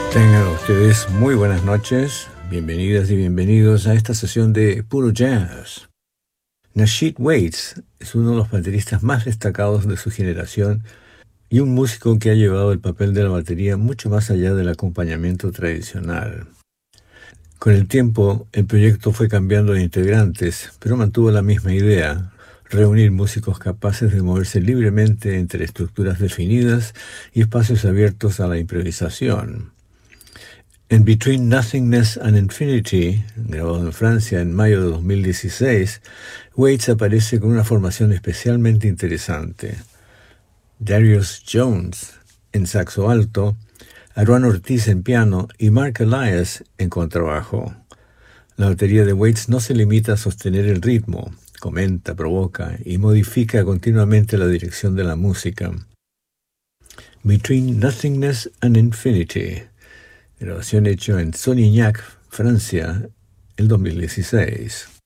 Tengan ustedes muy buenas noches, bienvenidas y bienvenidos a esta sesión de Puro Jazz. Nasheed Waits es uno de los bateristas más destacados de su generación y un músico que ha llevado el papel de la batería mucho más allá del acompañamiento tradicional. Con el tiempo, el proyecto fue cambiando de integrantes, pero mantuvo la misma idea: reunir músicos capaces de moverse libremente entre estructuras definidas y espacios abiertos a la improvisación. En Between Nothingness and Infinity, grabado en Francia en mayo de 2016, Waits aparece con una formación especialmente interesante: Darius Jones en saxo alto, Aaron Ortiz en piano y Mark Elias en contrabajo. La batería de Waits no se limita a sostener el ritmo, comenta, provoca y modifica continuamente la dirección de la música. Between Nothingness and Infinity, grabación hecha en Solignac, Francia, el 2016.